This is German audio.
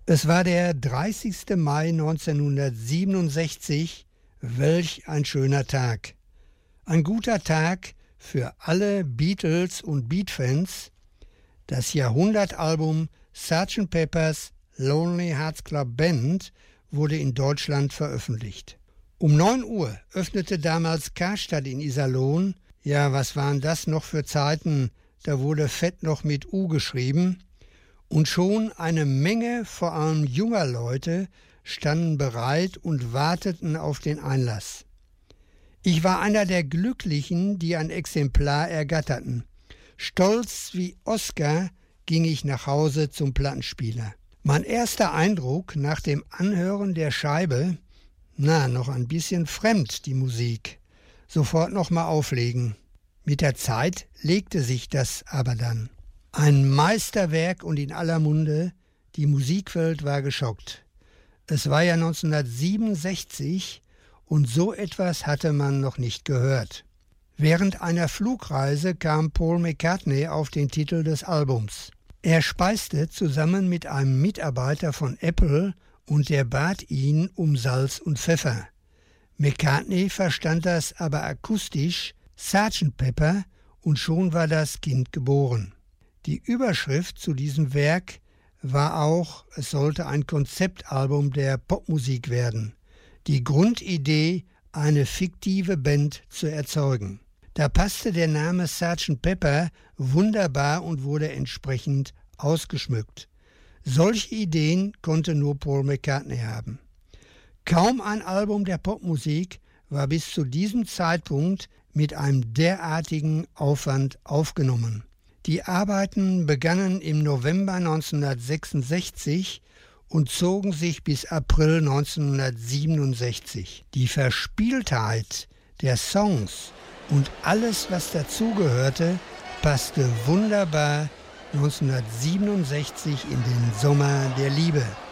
Es war der 30. Mai 1967, welch ein schöner Tag. Ein guter Tag für alle Beatles und Beat-Fans. Das Jahrhundertalbum Sgt. Pepper's Lonely Hearts Club Band wurde in Deutschland veröffentlicht. Um 9 Uhr öffnete damals Karstadt in Iserlohn. Ja, was waren das noch für Zeiten? Da wurde fett noch mit U geschrieben. Und schon eine Menge, vor allem junger Leute, standen bereit und warteten auf den Einlass. Ich war einer der Glücklichen, die ein Exemplar ergatterten. Stolz wie Oscar ging ich nach Hause zum Plattenspieler. Mein erster Eindruck nach dem Anhören der Scheibe, noch ein bisschen fremd die Musik. Sofort nochmal auflegen. Mit der Zeit legte sich das aber dann. Ein Meisterwerk und in aller Munde, die Musikwelt war geschockt. Es war ja 1967 und so etwas hatte man noch nicht gehört. Während einer Flugreise kam Paul McCartney auf den Titel des Albums. Er speiste zusammen mit einem Mitarbeiter von Apple und der bat ihn um Salz und Pfeffer. McCartney verstand das aber akustisch, Sgt. Pepper, und schon war das Kind geboren. Die Überschrift zu diesem Werk war auch, es sollte ein Konzeptalbum der Popmusik werden. Die Grundidee, eine fiktive Band zu erzeugen. Da passte der Name Sgt. Pepper wunderbar und wurde entsprechend ausgeschmückt. Solche Ideen konnte nur Paul McCartney haben. Kaum ein Album der Popmusik war bis zu diesem Zeitpunkt mit einem derartigen Aufwand aufgenommen. Die Arbeiten begannen im November 1966 und zogen sich bis April 1967. Die Verspieltheit der Songs und alles, was dazugehörte, passte wunderbar 1967 in den Sommer der Liebe.